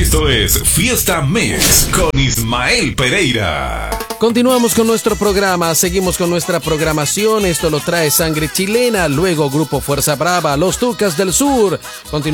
Esto es Fiesta Mix con Ismael Pereira. Continuamos con nuestro programa, seguimos con nuestra programación. Esto lo trae Sangre Chilena, luego Grupo Fuerza Brava, Los Tucas del Sur. Continuamos